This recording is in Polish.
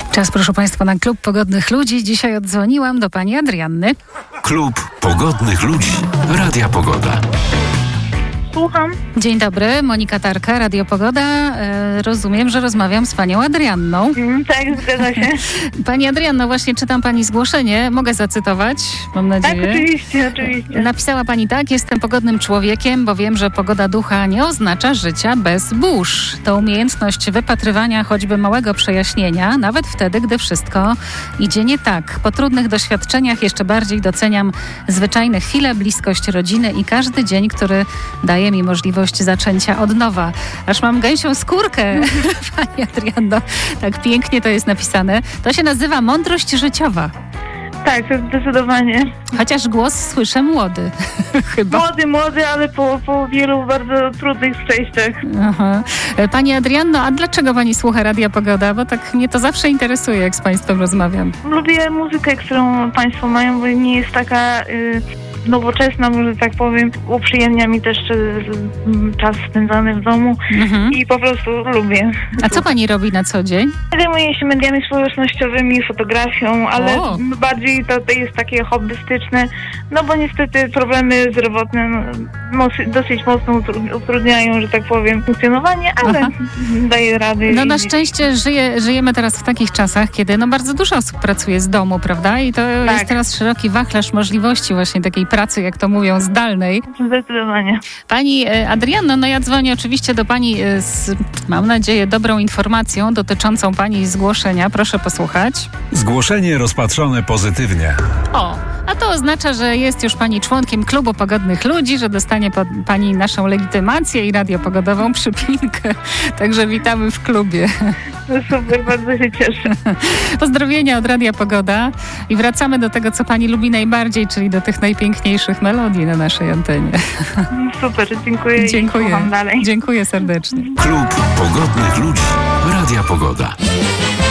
Czas, proszę Państwa, na Klub Pogodnych Ludzi. Dzisiaj oddzwoniłam do pani Adrianny. Klub Pogodnych Ludzi. Radia Pogoda. Słucham. Dzień dobry, Monika Tarka, Radio Pogoda. Rozumiem, że rozmawiam z panią Adrianną. Tak, zgadza się. Pani Adrianno, właśnie czytam pani zgłoszenie. Mogę zacytować, mam nadzieję. Tak, oczywiście. Napisała pani tak: jestem pogodnym człowiekiem, bo wiem, że pogoda ducha nie oznacza życia bez burz. To umiejętność wypatrywania choćby małego przejaśnienia, nawet wtedy, gdy wszystko idzie nie tak. Po trudnych doświadczeniach jeszcze bardziej doceniam zwyczajne chwile, bliskość rodziny i każdy dzień, który daje mi możliwość zaczęcia od nowa. Aż mam gęsią skórkę, pani Adrianno. Tak pięknie to jest napisane. To się nazywa mądrość życiowa. Tak, zdecydowanie. Chociaż głos słyszę młody. Chyba. Młody, ale po wielu bardzo trudnych przejściach. Aha. Pani Adrianno, a dlaczego pani słucha Radia Pogoda? Bo tak mnie to zawsze interesuje, jak z państwem rozmawiam. Lubię muzykę, którą państwo mają, bo nie jest taka nowoczesna, może tak powiem. Uprzyjemnia mi też czas spędzany w domu i po prostu lubię. A co pani robi na co dzień? Zajmuję się mediami społecznościowymi, fotografią, ale bardziej to jest takie hobbystyczne, no bo niestety problemy zdrowotne dosyć mocno utrudniają, że tak powiem, funkcjonowanie, ale daję rady. No na szczęście żyjemy teraz w takich czasach, kiedy bardzo dużo osób pracuje z domu, prawda? I to jest teraz szeroki wachlarz możliwości właśnie takiej pracy, jak to mówią, zdalnej. Zdecydowanie. Pani Adrianno, ja dzwonię oczywiście do pani z, mam nadzieję, dobrą informacją dotyczącą pani zgłoszenia. Proszę posłuchać. Zgłoszenie rozpatrzone pozytywnie. A to oznacza, że jest już pani członkiem Klubu Pogodnych Ludzi, że dostanie pani naszą legitymację i radiopogodową przypinkę. Także witamy w klubie. No super, bardzo się cieszę. Pozdrowienia od Radia Pogoda i wracamy do tego, co pani lubi najbardziej, czyli do tych najpiękniejszych melodii na naszej antenie. Super, dziękuję. Dziękuję. I słucham dalej. Dziękuję serdecznie. Klub Pogodnych Ludzi. Radia Pogoda.